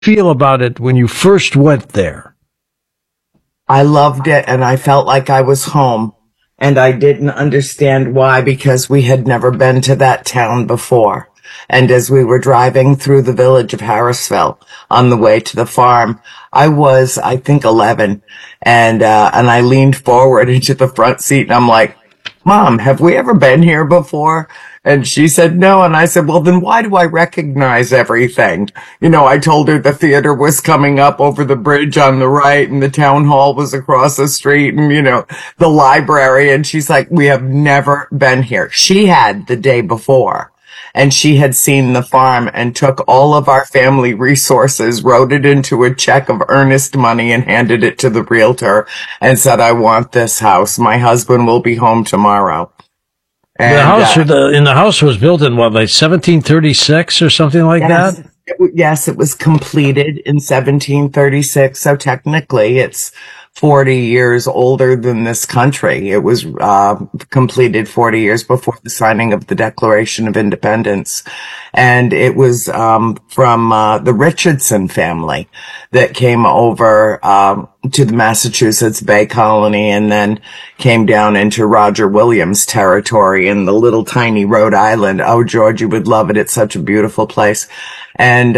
feel about it when you first went there? I loved it and I felt like I was home. And I didn't understand why, because we had never been to that town before. And as we were driving through the village of Harrisville on the way to the farm, I was, I think, 11. And I leaned forward into the front seat and I'm like, Mom, have we ever been here before? And she said, no. And I said, well, then why do I recognize everything? You know, I told her the theater was coming up over the bridge on the right and the town hall was across the street and, you know, the library. And she's like, we have never been here. She had the day before and she had seen the farm and took all of our family resources, wrote it into a check of earnest money and handed it to the realtor and said, I want this house. My husband will be home tomorrow. The And, house, in the house was built in what, like 1736 or something like yes, that? yes, it was completed in 1736. So technically it's 40 years older than this country. It was completed 40 years before the signing of the Declaration of Independence. And it was from the Richardson family that came over to the Massachusetts Bay Colony and then came down into Roger Williams territory in the little tiny Rhode Island. Oh, George, you would love it. It's such a beautiful place. And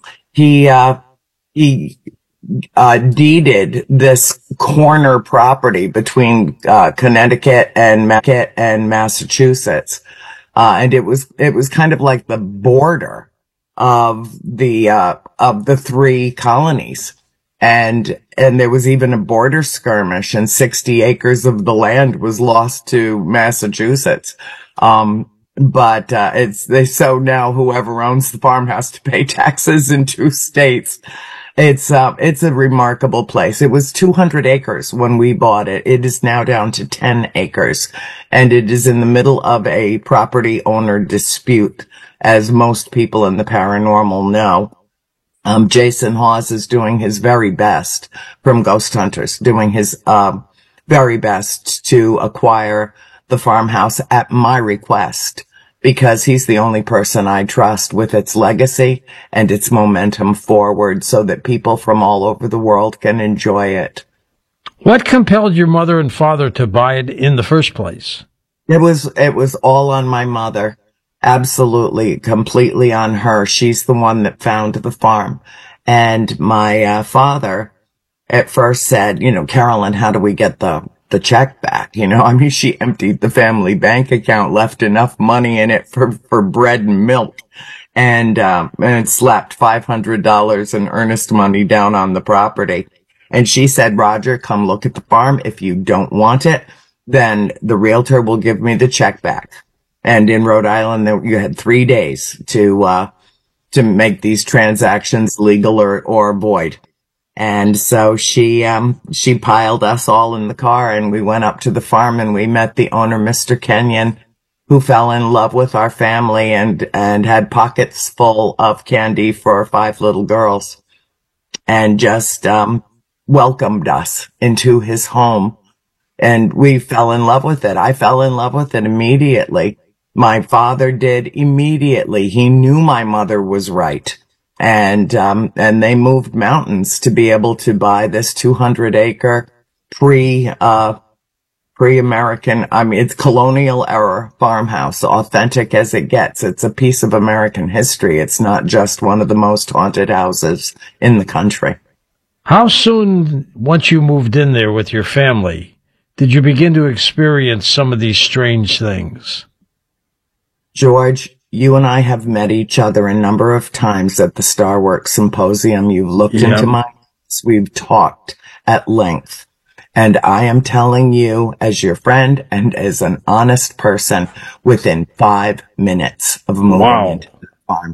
he deeded this corner property between Connecticut and Massachusetts, and it was kind of like the border of the three colonies, and there was even a border skirmish, and 60 acres of the land was lost to Massachusetts. But so now whoever owns the farm has to pay taxes in two states. It's a remarkable place. It was 200 acres when we bought it. It is now down to 10 acres and it is in the middle of a property owner dispute, as most people in the paranormal know. Jason Hawes is doing his very best from Ghost Hunters, doing his, very best to acquire the farmhouse at my request, because he's the only person I trust with its legacy and its momentum forward so that people from all over the world can enjoy it. What compelled your mother and father to buy it in the first place? It was all on my mother. Absolutely, completely on her. She's the one that found the farm. And my father at first said, you know, Carolyn, how do we get the check back? You know, I mean, she emptied the family bank account, left enough money in it for bread and milk, and it slapped $500 in earnest money down on the property. And she said, Roger, come look at the farm. If you don't want it, then the realtor will give me the check back. And in Rhode Island, you had 3 days to make these transactions legal or void. And so she piled us all in the car and we went up to the farm and we met the owner, Mr. Kenyon, who fell in love with our family and had pockets full of candy for 5 little girls and just, welcomed us into his home. And we fell in love with it. I fell in love with it immediately. My father did immediately. He knew my mother was right. And they moved mountains to be able to buy this 200-acre pre-American, I mean, it's colonial era farmhouse, authentic as it gets. It's a piece of American history. It's not just one of the most haunted houses in the country. How soon, once you moved in there with your family, did you begin to experience some of these strange things? George, you and I have met each other a number of times at the Starworks Symposium. You've looked into my eyes. We've talked at length. And I am telling you, as your friend and as an honest person, within 5 minutes of moving into the farm.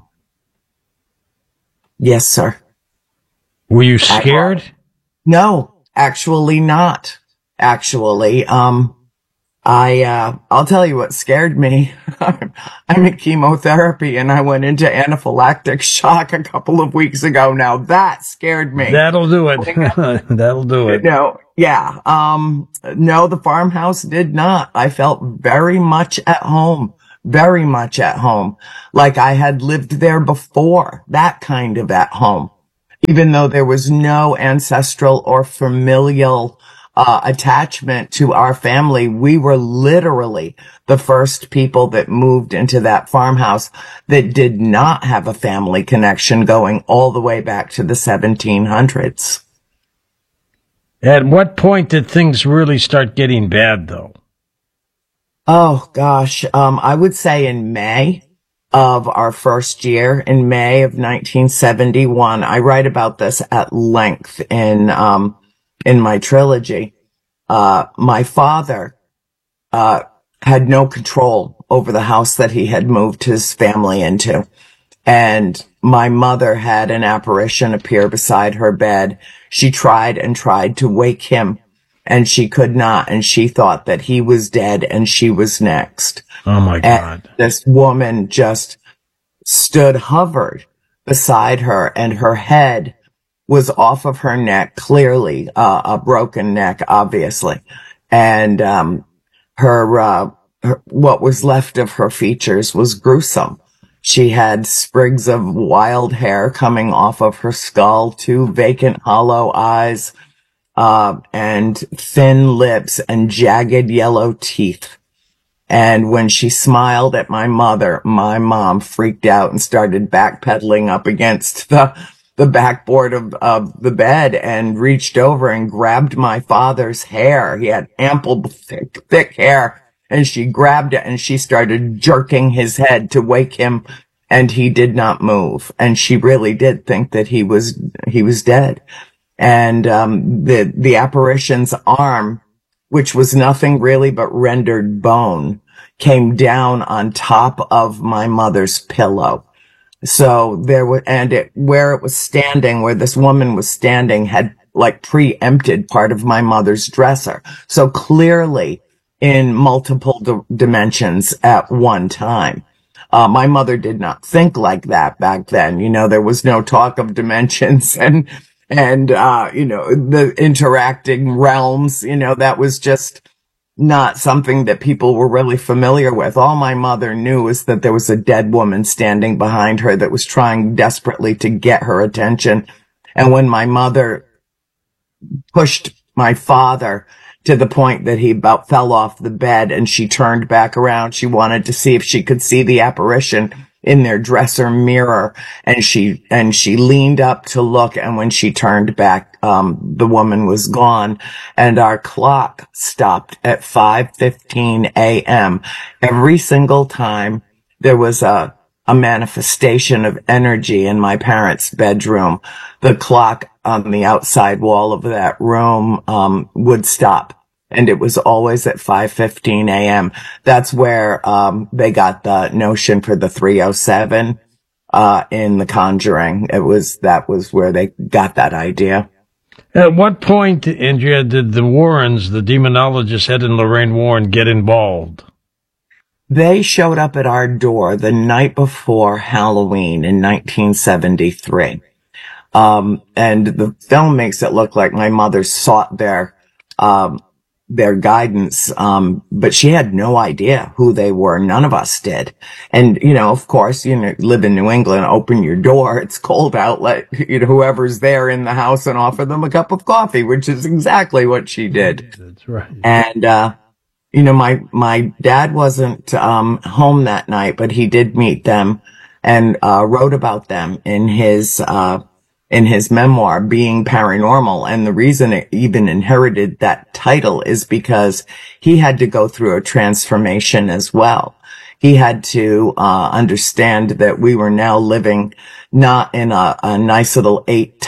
Yes, sir. Were you scared? No, actually not. Actually, I'll tell you what scared me. I'm in chemotherapy and I went into anaphylactic shock a couple of weeks ago. Now that scared me. That'll do it. That'll do it. No, yeah. No, the farmhouse did not. I felt very much at home. Very much at home. Like I had lived there before. That kind of at home. even though there was no ancestral or familial attachment to our family. We were literally the first people that moved into that farmhouse that did not have a family connection going all the way back to the 1700s. At what point did things really start getting bad, though? Oh gosh, I would say in May of our first year, in May of 1971. I write about this at length in my trilogy. My father had no control over the house that he had moved his family into. And my mother had an apparition appear beside her bed. She tried and tried to wake him, and she could not. And she thought that he was dead and she was next. Oh my God. And this woman just hovered beside her, and her head was off of her neck, clearly a broken neck, obviously. And her what was left of her features was gruesome. She had sprigs of wild hair coming off of her skull, two vacant hollow eyes, and thin lips and jagged yellow teeth. And when she smiled at my mother, my mom freaked out and started backpedaling up against the backboard of the bed and reached over and grabbed my father's hair. He had ample, thick hair. And she grabbed it and she started jerking his head to wake him, and he did not move. And she really did think that he was dead. And the apparition's arm, which was nothing really but rendered bone, came down on top of my mother's pillow. So where it was standing, where this woman was standing, had like preempted part of my mother's dresser. So clearly in multiple dimensions at one time. My mother did not think like that back then. You know, there was no talk of dimensions and the interacting realms. You know, that was just not something that people were really familiar with. All my mother knew was that there was a dead woman standing behind her that was trying desperately to get her attention. And when my mother pushed my father to the point that he about fell off the bed and she turned back around, she wanted to see if she could see the apparition in their dresser mirror, and she leaned up to look, and when she turned back, the woman was gone, and our clock stopped at 5:15 a.m. Every single time there was a manifestation of energy in my parents' bedroom, the clock on the outside wall of that room would stop. And it was always at 5:15 a.m. That's where they got the notion for the 307 in The Conjuring. That was where they got that idea. At what point, Andrea, did the Warrens, the demonologist Ed and Lorraine Warren, get involved? They showed up at our door the night before Halloween in 1973. And the film makes it look like my mother sought their guidance, but she had no idea who they were. None of us did. And, you know, of course, you know, live in New England, open your door, it's cold out, let, you know, whoever's there in the house and offer them a cup of coffee, which is exactly what she did. That's right. And, you know, my dad wasn't, home that night, but he did meet them and, wrote about them in his memoir, Being Paranormal. And the reason it even inherited that title is because he had to go through a transformation as well. He had to understand that we were now living not in a nice little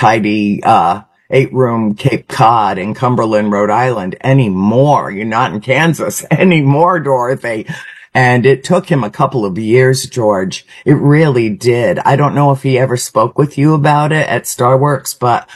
eight-room Cape Cod in Cumberland, Rhode Island anymore. You're not in Kansas anymore, Dorothy. And it took him a couple of years, George. It really did. I don't know if he ever spoke with you about it at Starworks, but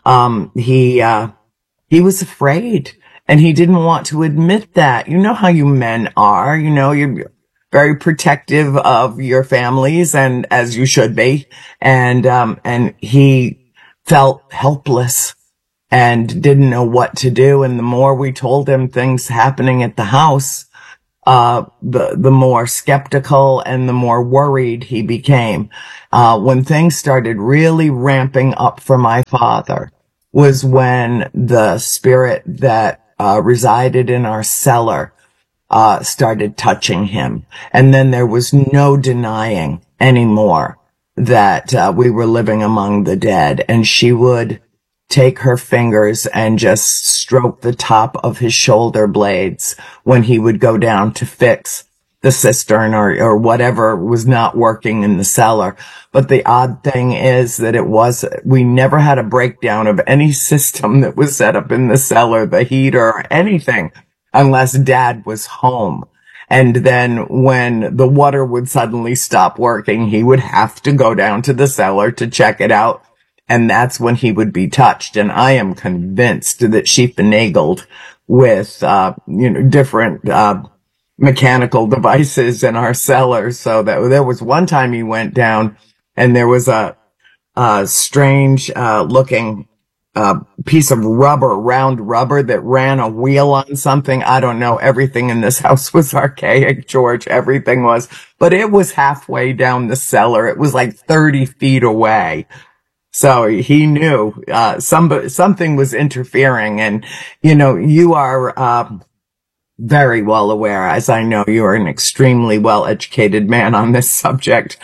he was afraid, and he didn't want to admit that. You know how you men are. You know, you're very protective of your families, and as you should be. And he felt helpless and didn't know what to do. And the more we told him things happening at the house, the more skeptical and the more worried he became. When things started really ramping up for my father was when the spirit that resided in our cellar started touching him. And then there was no denying anymore that we were living among the dead. And she would take her fingers and just stroke the top of his shoulder blades when he would go down to fix the cistern or whatever was not working in the cellar. But the odd thing is that we never had a breakdown of any system that was set up in the cellar, the heater or anything, unless Dad was home. And then when the water would suddenly stop working, he would have to go down to the cellar to check it out. And that's when he would be touched. And I am convinced that she finagled with, different, mechanical devices in our cellar. So that there was one time he went down and there was a strange, looking, piece of rubber, round rubber that ran a wheel on something. I don't know. Everything in this house was archaic, George. Everything was, but it was halfway down the cellar. It was like 30 feet away. So he knew, something was interfering. And, you are, very well aware, as I know you are an extremely well educated man on this subject.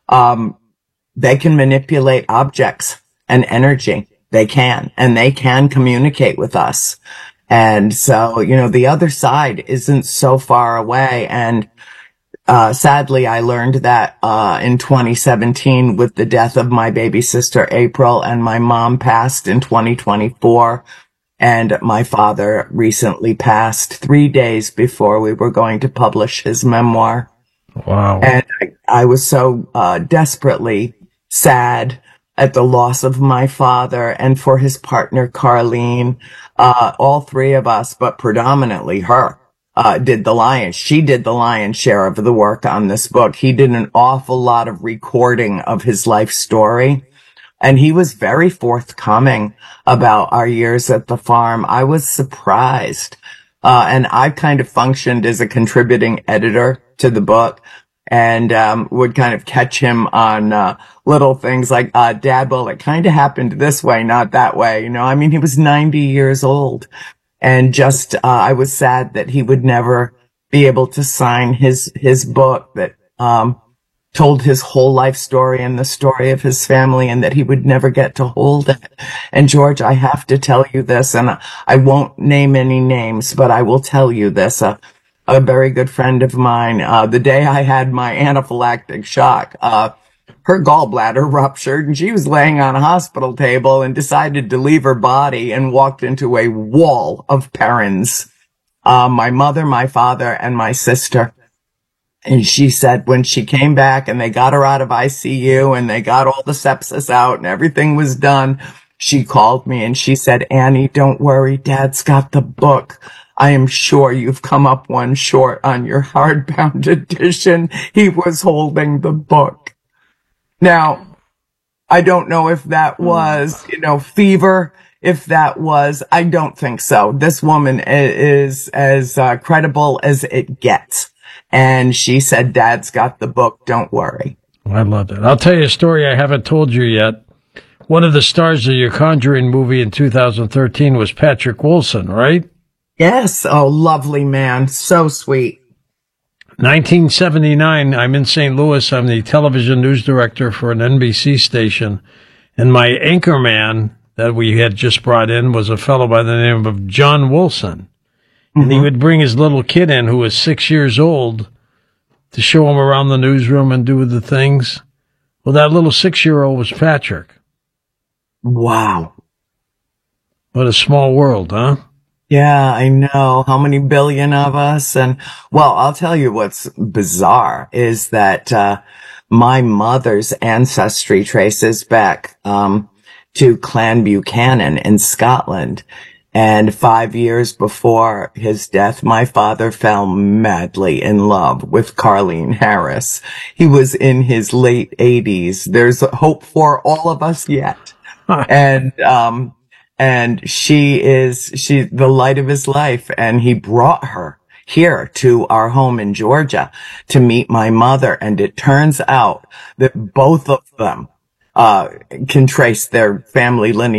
They can manipulate objects and energy. They can, and they can communicate with us. And so, the other side isn't so far away. And, sadly, I learned that, in 2017 with the death of my baby sister, April, and my mom passed in 2024. And my father recently passed 3 days before we were going to publish his memoir. Wow. And I was so, desperately sad at the loss of my father and for his partner, Carlene. All three of us, but predominantly her, she did the lion's share of the work on this book. He did an awful lot of recording of his life story. And he was very forthcoming about our years at the farm. I was surprised. And I kind of functioned as a contributing editor to the book. And would kind of catch him on little things like, Dad, well, it kind of happened this way, not that way. He was 90 years old. And just I was sad that he would never be able to sign his book that told his whole life story and the story of his family, and that he would never get to hold it. And George, I have to tell you this, and I won't name any names, but I will tell you this. A very good friend of mine, the day I had my anaphylactic shock, her gallbladder ruptured and she was laying on a hospital table and decided to leave her body and walked into a wall of parents. My mother, my father, and my sister. And she said when she came back and they got her out of ICU and they got all the sepsis out and everything was done, she called me and she said, Annie, don't worry, Dad's got the book. I am sure you've come up one short on your hardbound edition. He was holding the book. Now, I don't know if that was, fever, if that was, I don't think so. This woman is as credible as it gets. And she said, Dad's got the book, don't worry. I love that. I'll tell you a story I haven't told you yet. One of the stars of your Conjuring movie in 2013 was Patrick Wilson, right? Yes. Oh, lovely man. So sweet. 1979, I'm in St. Louis. I'm the television news director for an NBC station. And my anchorman that we had just brought in was a fellow by the name of John Wilson. And he would bring his little kid in who was 6 years old to show him around the newsroom and do the things. Well, that little 6-year-old was Patrick. Wow. What a small world, huh? Yeah, I know. How many billion of us? And, well, I'll tell you what's bizarre is that, my mother's ancestry traces back, to Clan Buchanan in Scotland. And 5 years before his death, my father fell madly in love with Carlene Harris. He was in his late 80s. There's hope for all of us yet. And she's the light of his life. And he brought her here to our home in Georgia to meet my mother. And it turns out that both of them can trace their family lineage